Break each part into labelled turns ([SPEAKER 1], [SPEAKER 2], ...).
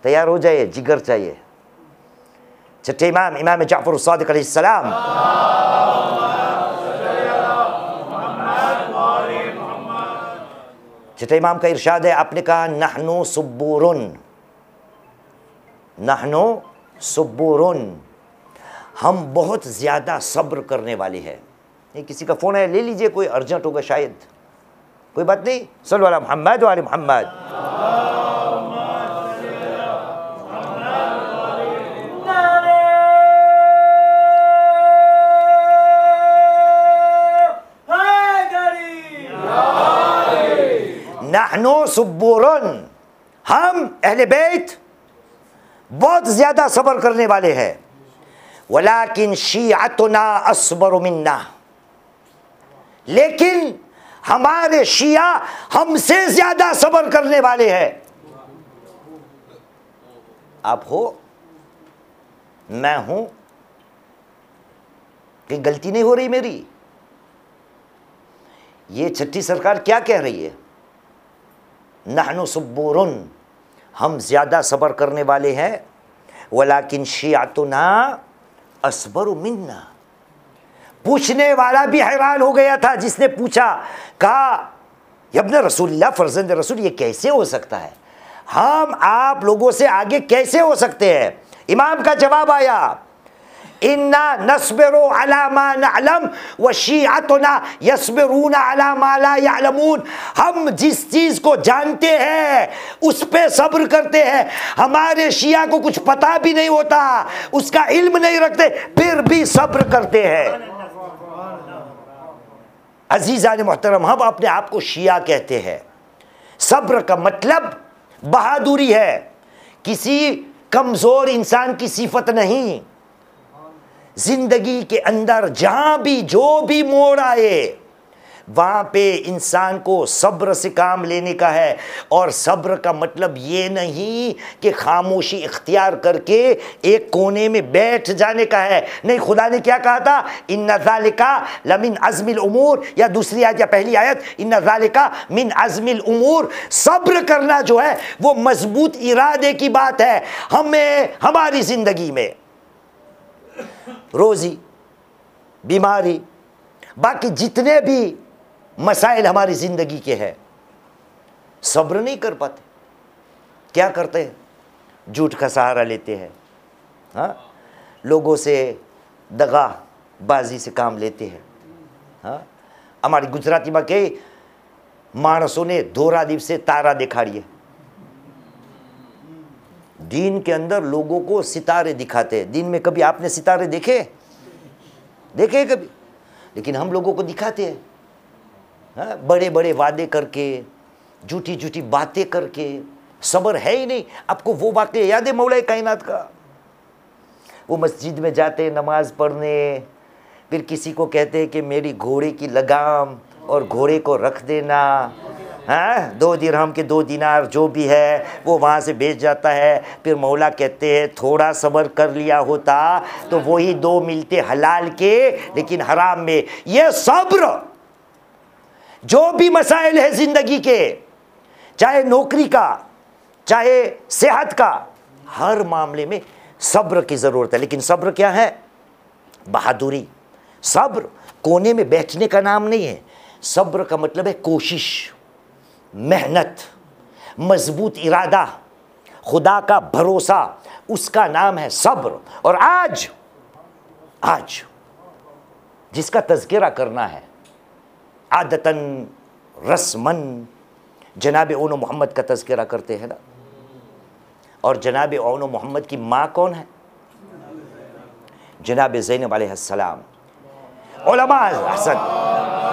[SPEAKER 1] तैयार हो जाइए, जिगर चाहिए। छठे इमाम इमाम जाफर सादिक अलैहिस्सलाम, छठे इमाम का इरशाद है, आपने कहा नहनु सुब्बुरुन, नहनु सुब्बुरुन, हम बहुत ज़्यादा सब्र करने वाले हैं। ये किसी का फ़ोन है, ले लीजिए, कोई अर्जेंट होगा शायद, कोई बात नहीं। सल्लल्लाहु अला मुहम्मद व आले मुहम्मद। नहनु सुब्बुरुन, हम अहले बैत बहुत ज़्यादा सब्र करने वाले हैं। वलाकिन शियातुना अस्बरु मिन्ना, लेकिन हमारे शिया हमसे ज़्यादा सब्र करने वाले हैं। आप हो, मैं हूं, कि गलती नहीं हो रही मेरी? ये छठी सरकार क्या कह रही है? नहनु सुब्बुरुन, हम ज़्यादा सब्र करने वाले हैं। वलाकिन शियातुना अस्बरु मिन्ना। पूछने वाला भी हैरान हो गया था, जिसने पूछा, कहा यब्ने रसूलिल्लाह, फर्जंद रसूल, ये कैसे हो सकता है? हम आप लोगों से आगे कैसे हो सकते हैं? इमाम का जवाब आया, इन्ना नस्बिरु अला मा नअलम व शियातुना यस्बिरूना अला मा ला यअलमून। हम जिस चीज़ को जानते हैं उस पे सब्र करते हैं। हमारे शिया को कुछ पता भी नहीं होता, उसका इल्म नहीं रखते, फिर भी सब्र करते हैं। अजीज़ान मोहतरम, हम अपने आप को शिया कहते हैं। सब्र का मतलब बहादुरी है, किसी कमज़ोर इंसान की सिफत नहीं। जिंदगी के अंदर जहां भी जो भी मोड़ आए, वहां पे इंसान को सब्र से काम लेने का है। और सब्र का मतलब ये नहीं कि खामोशी इख्तियार करके एक कोने में बैठ जाने का है। नहीं, खुदा ने क्या कहा था? इन्ना ज़ालिका लमिन अज़्मिल उमूर, या दूसरी आयत या पहली आयत, इन्ना ज़ालिका मिन अज़्मिल उमूर। सब्र करना जो है वो मजबूत इरादे की बात है। हमें हमारी ज़िंदगी में रोज़ी, बीमारी, बाकी जितने भी मसाइल हमारी ज़िंदगी के हैं, सब्र नहीं कर पाते। क्या करते हैं? झूठ का सहारा लेते हैं, हाँ, लोगों से दगाबाजी से काम लेते हैं। हाँ, हमारी गुजराती में कई मानसों ने धोरा दिवसे तारा दिखाड़िए। दिन के अंदर लोगों को सितारे दिखाते हैं। दिन में कभी आपने सितारे देखे कभी? लेकिन हम लोगों को दिखाते हैं, हाँ, बड़े बड़े वादे करके, झूठी झूठी बातें करके। सब्र है ही नहीं। आपको वो वाक़या याद है मौला कायनात का? वो मस्जिद में जाते नमाज पढ़ने, फिर किसी को कहते हैं कि मेरी घोड़े की लगाम और घोड़े को रख देना, हाँ, 2 दिरहम के 2 दिनार जो भी है वो वहाँ से बेच जाता है। फिर मौला कहते हैं थोड़ा सब्र कर लिया होता तो वही 2 मिलते हलाल के, लेकिन हराम में। ये सब्र, जो भी मसाइल है ज़िंदगी के, चाहे नौकरी का, चाहे सेहत का, हर मामले में सब्र की ज़रूरत है। लेकिन सब्र क्या है? बहादुरी। सब्र कोने में बैठने का नाम नहीं है। सब्र का मतलब है कोशिश, मेहनत, मजबूत इरादा, खुदा का भरोसा, उसका नाम है सब्र। और आज जिसका तज़किरा करना है, आदतन रस्मन जनाब ओनो मोहम्मद का तज़किरा करते हैं ना। और जनाब ओनो मोहम्मद की माँ कौन है? जनाब ज़ैनब अलैहिस्सलाम। उलमा हसन,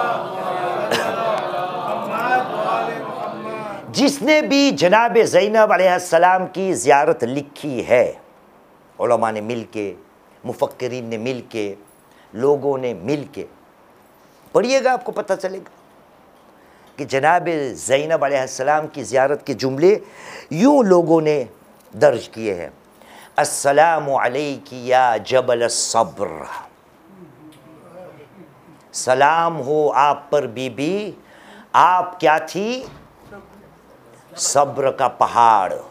[SPEAKER 1] जिसने भी जनाब ज़ैनब अलैहिस्सलाम की ज़ियारत लिखी है, उलमा ने मिल के, मुफक्किरीन ने मिल के, लोगों ने मिल के, पढ़िएगा आपको पता चलेगा कि जनाब ज़ैनब अलैहिस्सलाम की ज़ियारत के जुमले यूँ लोगों ने दर्ज किए हैं। अस्सलामु अलैकी या जबल सब्र, सलाम हो आप पर बीबी, आप क्या थी? सब्र का पहाड़।